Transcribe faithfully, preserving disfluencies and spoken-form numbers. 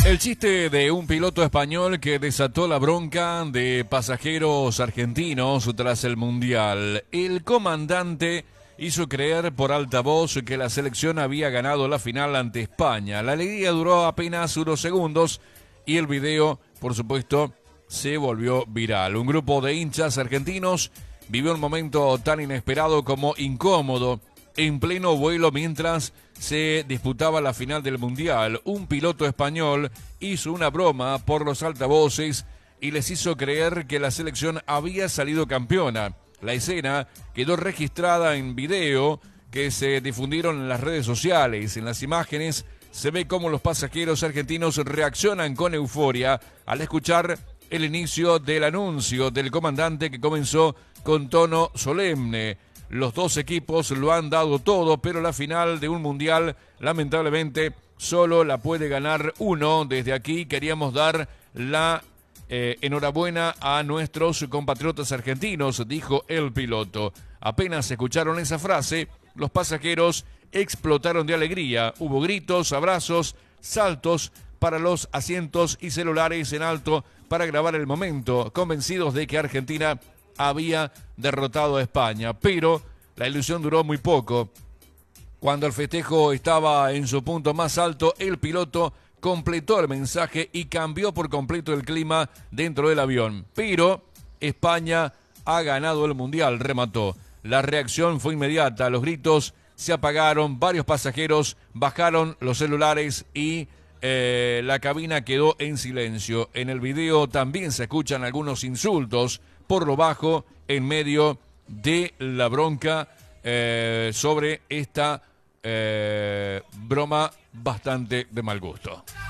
El chiste de un piloto español que desató la bronca de pasajeros argentinos tras el Mundial. El comandante hizo creer por alta voz que la selección había ganado la final ante España. La alegría duró apenas unos segundos y el video, por supuesto, se volvió viral. Un grupo de hinchas argentinos vivió un momento tan inesperado como incómodo en pleno vuelo mientras se disputaba la final del Mundial. Un piloto español hizo una broma por los altavoces y les hizo creer que la selección había salido campeona. La escena quedó registrada en video que se difundieron en las redes sociales. En las imágenes se ve cómo los pasajeros argentinos reaccionan con euforia al escuchar el inicio del anuncio del comandante, que comenzó con tono solemne. Los dos equipos lo han dado todo, pero la final de un mundial, lamentablemente, solo la puede ganar uno. Desde aquí queríamos dar la eh, enhorabuena a nuestros compatriotas argentinos, dijo el piloto. Apenas escucharon esa frase, los pasajeros explotaron de alegría. Hubo gritos, abrazos, saltos para los asientos y celulares en alto para grabar el momento, convencidos de que Argentina había derrotado a España. Pero la ilusión duró muy poco. Cuando el festejo estaba en su punto más alto, el piloto completó el mensaje y cambió por completo el clima dentro del avión. Pero España ha ganado el Mundial, remató. La reacción fue inmediata, los gritos se apagaron, varios pasajeros bajaron los celulares y eh, la cabina quedó en silencio. En el video también se escuchan algunos insultos por lo bajo en medio de la bronca eh, sobre esta eh, broma bastante de mal gusto.